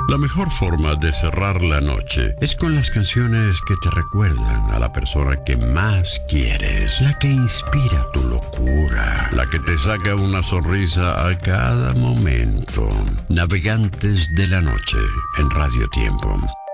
La mejor forma de cerrar la noche es con las canciones que te recuerdan a la persona que más quieres, la que inspira tu locura, la que te saca una sonrisa a cada momento. Navegantes de la noche en Radio Tiempo.